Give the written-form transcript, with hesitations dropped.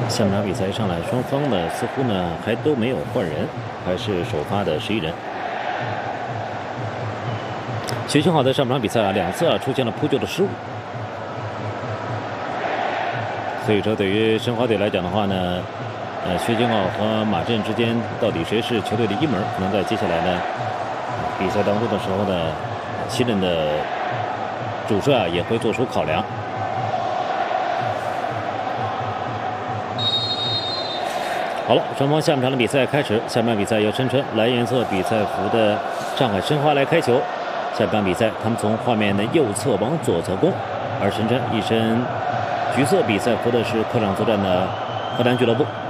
下半场比赛一上来，双方呢似乎呢还都没有换人，还是首发的11人。徐清浩在上半场比赛2次出现了扑救的失误，所以说对于申花队来讲的话呢，薛金浩和马震之间到底谁是球队的一门，可能在接下来呢比赛当中的时候呢，新任的主帅也会做出考量。好了，双方下半场的比赛开始。下半场比赛由陈晨蓝颜色比赛服的上海申花来开球。下半场比赛，他们从画面的右侧往左侧攻，而陈晨一身橘色比赛服的是客场作战的荷兰俱乐部。